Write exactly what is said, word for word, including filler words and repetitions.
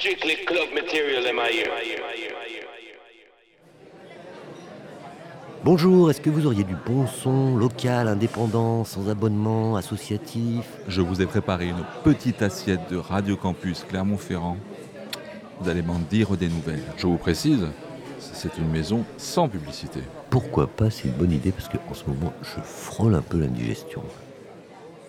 Strictly club material in my ear. Bonjour, est-ce que vous auriez du bon son, local, indépendant, sans abonnement, associatif? Je vous ai préparé une petite assiette de Radio Campus Clermont-Ferrand. Vous allez m'en dire des nouvelles. Je vous précise, c'est une maison sans publicité. Pourquoi pas, c'est une bonne idée parce qu'en ce moment, je frôle un peu l'indigestion.